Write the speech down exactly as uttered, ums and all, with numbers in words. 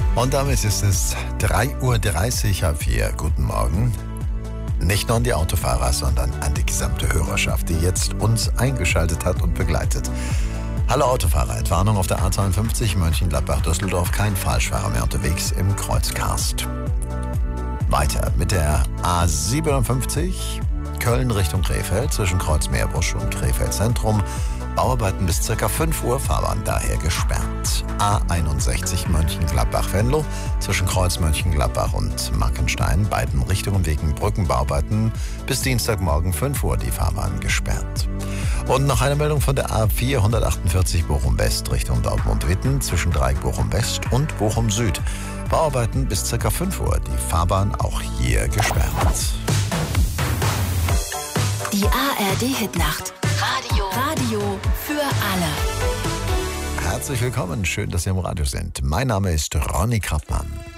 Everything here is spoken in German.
Und damit ist es drei Uhr dreißig, halb vier. Guten Morgen. Nicht nur an die Autofahrer, sondern an die gesamte Hörerschaft, die jetzt uns eingeschaltet hat und begleitet. Hallo Autofahrer, Entwarnung auf der A zweiundfünfzig Mönchengladbach-Düsseldorf. Kein Falschfahrer mehr unterwegs im Kreuzkarst. Weiter mit der A siebenundfünfzig Köln Richtung Krefeld zwischen Kreuzmeerbusch und Krefeld Zentrum. Bauarbeiten bis ca. fünf Uhr, Fahrbahn daher gesperrt. A einundsechzig Mönchengladbach-Venlo zwischen Kreuz Mönchengladbach und Mackenstein, beiden Richtungen wegen Brückenbauarbeiten bis Dienstagmorgen fünf Uhr die Fahrbahn gesperrt. Und noch eine Meldung von der A vierhundertachtundvierzig Bochum-West Richtung Dortmund-Witten zwischen Dreieck Bochum-West und Bochum-Süd. Bauarbeiten bis ca. fünf Uhr, die Fahrbahn auch hier gesperrt. Die A R D-Hitnacht. Radio. Radio für alle. Herzlich willkommen, schön, dass Sie im Radio sind. Mein Name ist Ronny Krappmann.